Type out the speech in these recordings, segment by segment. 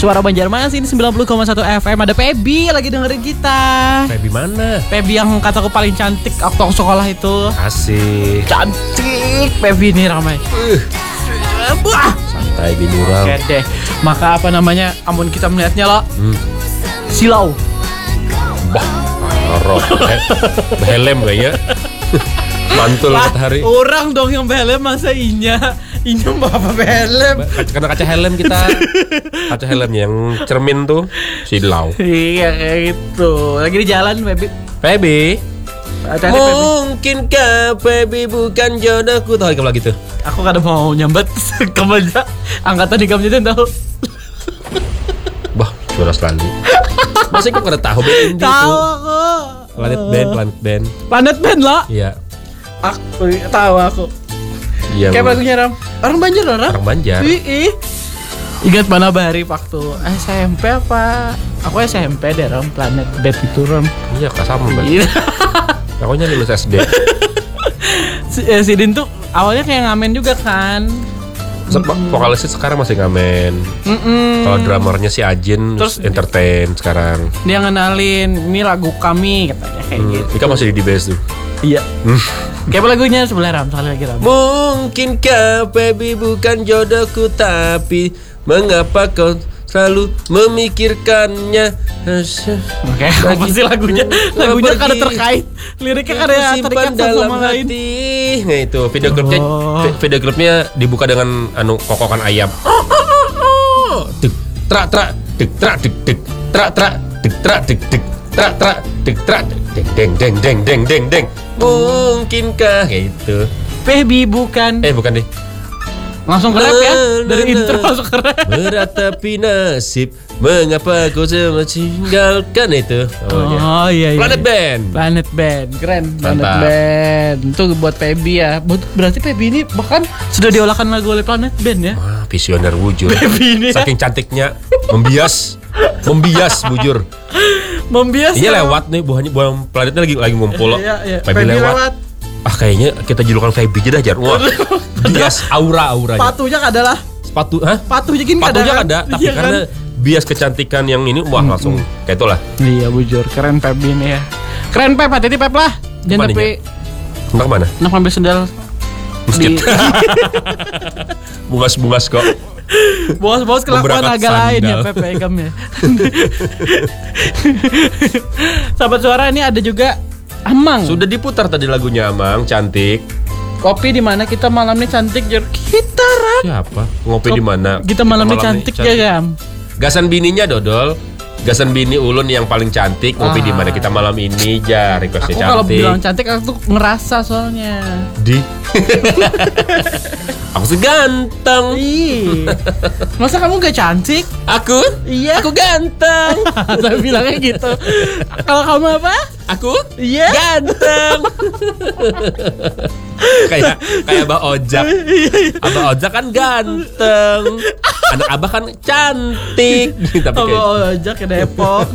Suara Banjarmasin 90,1 FM. Ada Pebi lagi dengerin kita. Pebi mana? Pebi yang kataku paling cantik waktu aku sekolah itu. Asik. Cantik Pebi ini ramai. Wah, Santai binurang. oke deh. Maka apa namanya? Ampun kita melihatnya loh. Silau. Bah, roh. Helm kayaknya. Mantul matahari. Orang dong yang belem masa inya bapak belem. Karena kaca helm kita. Kaca helmnya yang cermin tuh silau. Iya kayak gitu. Lagi di jalan Pebi. Pebi. Hati-hati, Pebi. Mungkinkah Pebi bukan jodohku? Tahu kamu lagi tuh? Aku kadang mau nyambat kamu aja. Angkatan di kamu aja tahu. Bah, juara selalu. Masa kau kada tahu band indie Tahu tuh? aku. Planet Band. Planet Band lah. Iya. Aku tahu aku. Iya. Kayak lagunya Ram. Orang Banjar orang. Orang Banjar. Ih. Ingat mana Bari waktu SMP apa? Aku SMP deh Ram. Planet Band itu Ram. Iya, kak sama Bang. Iya. Aku lulus SD. Si Din tuh awalnya kayak ngamen juga kan. Vokalisnya sekarang masih ngamen. Kalau dramernya si Ajin Terus entertain sekarang. dia ngenalin ini lagu kami katanya kayak gitu. Ika masih di DBS tuh. Iya. Kayak lagunya sebelah Ram, sekali lagi Ram. Mungkinkah Pebi bukan jodohku, tapi mengapa kau selalu memikirkannya? Oke, apa sih lagunya kada terkait. Liriknya kada terikat dalam sama lain. hati. Nah itu video klipnya dibuka dengan kokokan ayam. Dek trak trak dek trak dek dek trak trak dek trak dek dek trak trak dek trak deng deng deng deng deng deng deng. Mungkinkah itu? Pebi bukan. Bukan deh. Langsung ke rap ya. Dari intro masuk ke rap. Meratapi nasib, mengapa kau semua tinggalkan itu? Oh iya. Planet Band. Planet Band, keren. Planet Mantap. Band. Itu buat Pebi ya. Berarti Pebi ini bahkan sudah diolahkan lagu oleh Planet Band ya. Wah, visioner wujud. Pebi ini ya. Saking cantiknya, membias bujur. Membias. Iya lewat nih, buah planetnya lagi ngumpul loh. Iya. Pebi lewat. Kayaknya kita julukan Pebi aja dah jar. Wah, bias auranya. Sepatunya adalah Sepatu, hah? sepatunya gini Sepatunya kan? ada, tapi Iya kan? karena bias kecantikan yang ini, wah langsung kayak itulah. Iya bujur, keren Pebi ini ya. Keren Pep, hati-hati Pep lah. Jangan Apanya? tapi Entah kemana? nak ambil sendal Masjid. Bungas kok. Bos kelakuan Memberakat agak lain ya sandal. Pep Egamnya. Sahabat suara ini ada juga Amang. Sudah diputar tadi lagunya Amang, cantik. Kopi di mana kita malamnya cantik Jur. Kita Ram. Siapa? Ngopi di mana? Kita malamnya cantik ya Gam. Gasan bininya Dodol. Gasan bini Ulun yang paling cantik. Ngopi di mana kita malam ini ja, requestnya Aku cantik. kalau bilang cantik aku tuh ngerasa soalnya. Di. Aku seganteng. Ih. Masa kamu gak cantik? Aku? Iya. Aku ganteng. Saya bilangnya gitu. Kalau kamu apa? Aku? Iya. Ganteng. kayak Abah Ojak. Abah Ojak kan ganteng. Anak Abah kan cantik. Tapi kayak Ojak ke Depok.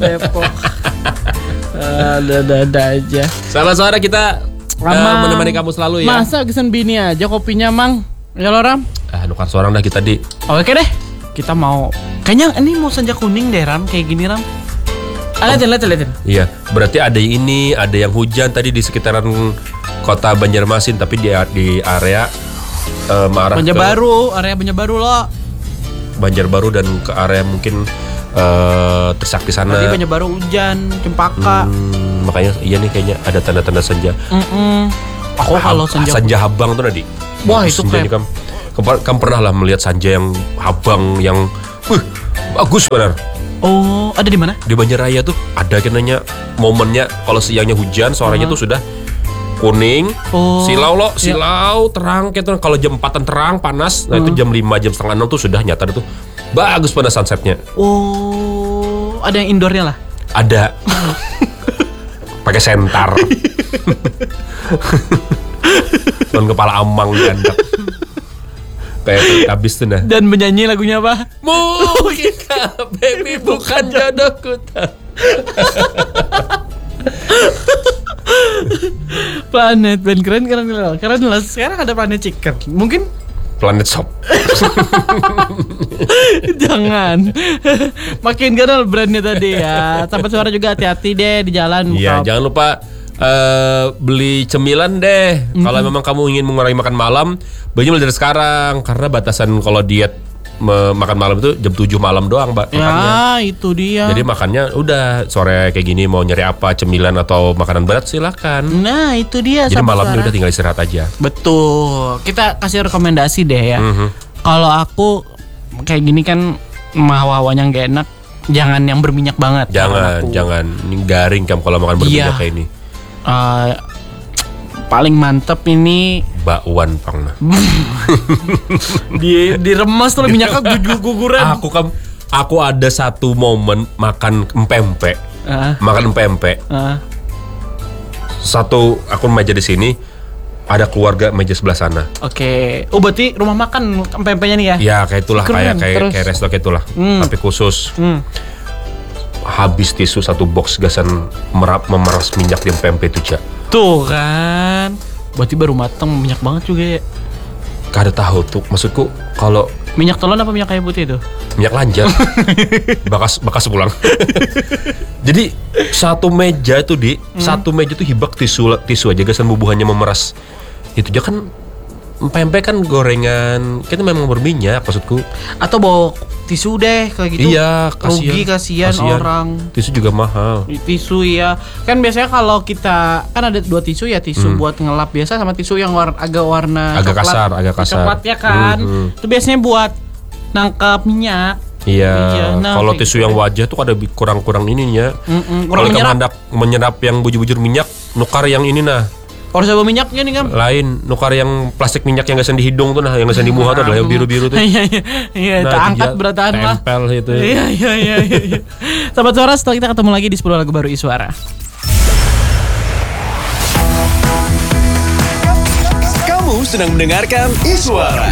Ada aja. sama suara kita menemani kamu selalu ya. Masa gesen bini aja kopinya Mang. Ya lo Ram. Nukar seorang dah kita di. Oke deh. Kita mau kayaknya ini mau senja kuning deh Ram, kayak gini Ram. Lihatin. Iya, berarti ada ini, ada yang hujan tadi di sekitaran kota Banjarmasin, tapi di area mengarah ke area Banjarbaru lo. Banjarbaru dan ke area mungkin Trisakti sana. Tadi Banjarbaru hujan, Cempaka. Makanya iya nih kayaknya ada tanda-tanda senja. Aku kalau senja habang tuh tadi. Wah, itu keren. Kamu pernah lah melihat senja yang habang yang bagus benar. Oh, ada di mana? Di Banjarraya tuh ada kenanya momennya kalau siangnya hujan, sorenya tuh sudah kuning, silau terang kayak tuh. Kalau jam 4-an terang panas, nah itu jam 5 jam setengah 6 tuh sudah nyata tuh. Bagus pada sunsetnya. Oh, ada yang indoornya lah. Ada. Pakai sentar. Dan kepala amang diandak. Kayak habis tuh nah. Dan menyanyi lagunya apa? Mungkinkah Pebi bukan jodohku. Planet Band keren lah. Sekarang ada Planet Chicken. Mungkin Planet Shop. Jangan. Makin kenal brandnya tadi ya. Sahabat Suara juga hati-hati deh di jalan. Iya, jangan lupa beli cemilan deh. Kalau memang kamu ingin mengurangi makan malam, belinya mulai dari sekarang. Karena batasan kalau diet makan malam itu jam 7 malam doang, Mbak. Ya, makannya. itu dia. Jadi makannya udah sore kayak gini, mau nyari apa, cemilan atau makanan berat silakan. Nah, itu dia. Jadi Sahabat malamnya Suara. udah tinggal istirahat aja. Betul. Kita kasih rekomendasi deh ya. Kalau aku kayak gini kan hawa-hawanya nggak enak, jangan yang berminyak banget. Jangan ini garing kamu kalau makan berminyak kayak ini. Paling mantep ini Bakwan pang. diremas tuh minyaknya guguran. Aku ada satu momen makan empempe. Makan empempe. Satu aku meja di sini, ada keluarga meja sebelah sana. Oke. Oh, berarti rumah makan empempenya nih ya? Ya kayak itulah, Keren, kayak resto kayak itulah. Tapi khusus. Habis tisu satu box gasan memeras minyak di empempe itu, Cak. Tuh kan. Berarti baru mateng, minyak banget juga ya. Kada tahu tuh, maksudku kalau minyak telon apa minyak kayu putih itu? minyak lanjut. bekas pulang. Jadi satu meja tuh satu meja tuh hibak tisu aja gasan bubuhannya memeras. Itu aja kan pempek kan gorengan, kan memang berminyak maksudku. Atau bawa tisu deh kayak gitu. Iya, kasihan orang. Tisu juga mahal. Tisu ya. Kan biasanya kalau kita kan ada dua tisu ya, tisu buat ngelap biasa sama tisu yang agak kasar. Coklat ya kan. Itu biasanya buat nangkap minyak. Iya. Nah, kalau tisu gitu yang wajah tuh ada kurang ininya. Kalau Kurang kamu hendak menyerap yang bujur-bujur minyak, nukar yang ini nah. Kalau saya bawa minyaknya nih kan. Lain, nukar yang plastik minyak yang gasan di hidung tuh nah, yang gasan di muka tuh adalah yang biru-biru tuh. Iya, Nah, angkat berataan mah. Tempel itu. Iya. Sahabat Suara, setelah kita ketemu lagi di 10 lagu baru Iswara. Kamu sedang mendengarkan Iswara.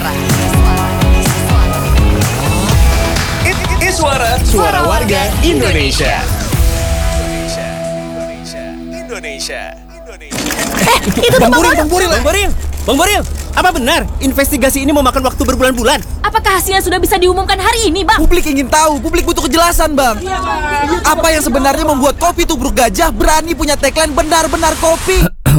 Iswara, suara warga Indonesia. Itu Bang Boril, apa benar investigasi ini memakan waktu berbulan-bulan? apakah hasilnya sudah bisa diumumkan hari ini, Bang? Publik ingin tahu, publik butuh kejelasan, Bang. Apa yang sebenarnya membuat kopi Tubruk Gajah berani punya tagline benar-benar kopi?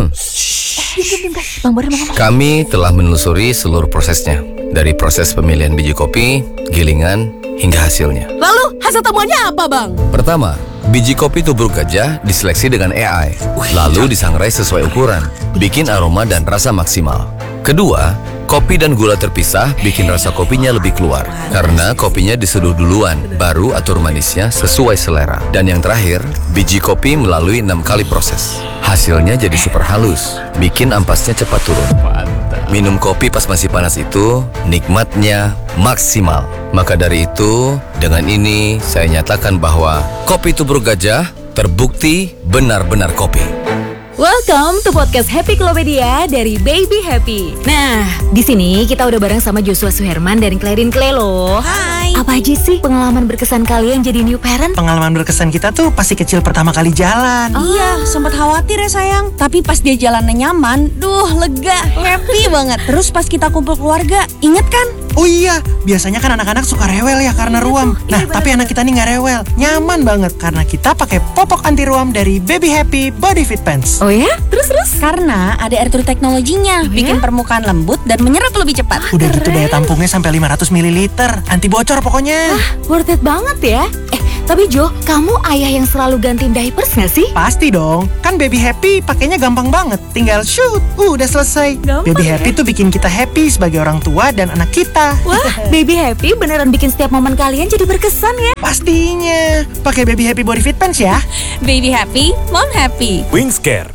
Bang Boril mau ngomong. Kami telah menelusuri seluruh prosesnya, dari proses pemilihan biji kopi, gilingan, hingga hasilnya. Lalu hasil temuannya apa, Bang? Pertama, biji kopi Tubruk Gajah diseleksi dengan AI, lalu disangrai sesuai ukuran, bikin aroma dan rasa maksimal. Kedua, kopi dan gula terpisah bikin rasa kopinya lebih keluar, karena kopinya diseduh duluan, baru atur manisnya sesuai selera. Dan yang terakhir, biji kopi melalui 6 kali proses. Hasilnya jadi super halus, bikin ampasnya cepat turun. Minum kopi pas masih panas itu nikmatnya maksimal. Maka dari itu, dengan ini saya nyatakan bahwa kopi Tubruk Gajah terbukti benar-benar kopi. Welcome to podcast Happy Klopedia dari Baby Happy. Nah, di sini kita udah bareng sama Joshua Suherman dan Clarin Clay loh. Hai. Apa aja sih pengalaman berkesan kalian jadi new parent? Pengalaman berkesan kita tuh pasti kecil pertama kali jalan. Iya, sempat khawatir ya sayang. Tapi pas dia jalannya nyaman, lega, happy banget. Terus pas kita kumpul keluarga, inget kan? Oh iya, biasanya kan anak-anak suka rewel ya karena ruam. Nah, tapi anak kita nih nggak rewel, nyaman banget karena kita pakai popok anti ruam dari Baby Happy Body Fit Pants. Oh ya? Terus? Karena ada air true teknologinya, bikin permukaan lembut dan menyerap lebih cepat. Udah gitu daya tampungnya sampai 500 ml, anti bocor pokoknya. Worth it banget ya. Tapi Jo, kamu ayah yang selalu gantiin diapers nggak sih? Pasti dong, kan Baby Happy pakainya gampang banget. Tinggal shoot, udah selesai. Gampang Baby ya? Happy tuh bikin kita happy sebagai orang tua dan anak kita. Wah, Baby Happy beneran bikin setiap momen kalian jadi berkesan ya. Pastinya, pakai Baby Happy Body Fit Pants ya. Baby happy, mom happy. Wingscare,